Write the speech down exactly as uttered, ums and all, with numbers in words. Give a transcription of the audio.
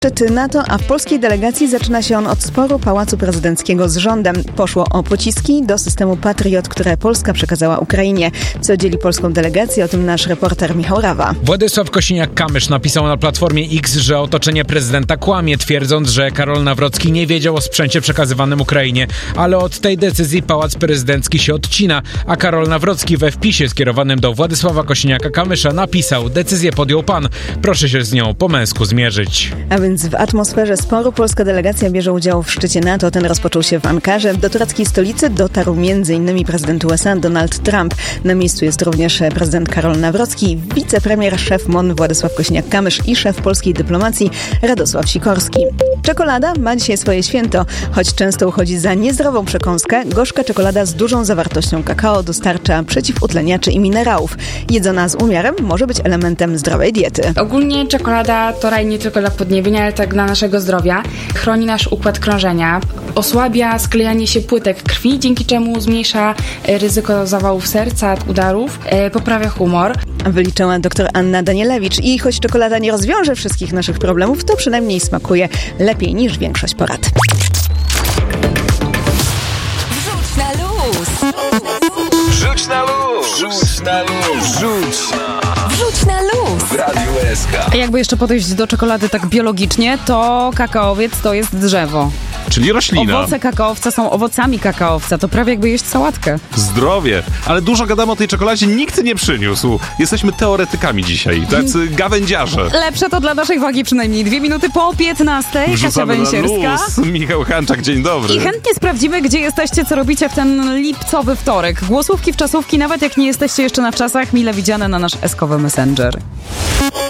Szczyt NATO, a w polskiej delegacji zaczyna się on od sporu Pałacu Prezydenckiego z rządem. Poszło o pociski do systemu Patriot, które Polska przekazała Ukrainie. Co dzieli polską delegację? O tym nasz reporter Michał Rawa. Władysław Kosiniak-Kamysz napisał na Platformie X, że otoczenie prezydenta kłamie, twierdząc, że Karol Nawrocki nie wiedział o sprzęcie przekazywanym Ukrainie. Ale od tej decyzji Pałac Prezydencki się odcina, a Karol Nawrocki we wpisie skierowanym do Władysława Kosiniaka-Kamysza napisał: decyzję podjął pan, proszę się z nią po męsku zmierzyć. A więc w atmosferze sporu polska delegacja bierze udział w szczycie NATO. Ten rozpoczął się w Ankarze. Do tureckiej stolicy dotarł między innymi prezydent U S A Donald Trump. Na miejscu jest również prezydent Karol Nawrocki, wicepremier, szef M O N Władysław Kosiniak-Kamysz i szef polskiej dyplomacji Radosław Sikorski. Czekolada ma dzisiaj swoje święto. Choć często uchodzi za niezdrową przekąskę, gorzka czekolada z dużą zawartością kakao dostarcza przeciwutleniaczy i minerałów. Jedzona z umiarem może być elementem zdrowej diety. Ogólnie czekolada to raj nie tylko dla podniebienia, ale tak dla naszego zdrowia. Chroni nasz układ krążenia, osłabia sklejanie się płytek krwi, dzięki czemu zmniejsza ryzyko zawałów serca, udarów, poprawia humor. Wyliczyła dr Anna Danielewicz. I choć czekolada nie rozwiąże wszystkich naszych problemów, to przynajmniej smakuje lepiej niż większość porad. Wrzuć na luz! Wrzuć na luz! Wrzuć na luz! Wrzuć na... Wrzuć na luz! W Radiu S K. A jakby jeszcze podejść do czekolady tak biologicznie, to kakaowiec to jest drzewo. Czyli roślina. Owoce kakaowca są owocami kakaowca. To prawie jakby jeść sałatkę. Zdrowie. Ale dużo gadamy o tej czekoladzie, nikt nie przyniósł. Jesteśmy teoretykami dzisiaj, tacy gawędziarze. Lepsze to dla naszej wagi przynajmniej. Dwie minuty po piętnastej. Kasia Wrzucamy na Węsierska. luz. Michał Hanczak, dzień dobry. I chętnie sprawdzimy, gdzie jesteście, co robicie w ten lipcowy wtorek. Głosówki, wczasówki, nawet jak nie jesteście jeszcze na wczasach, mile widziane na nasz eskowy Messenger.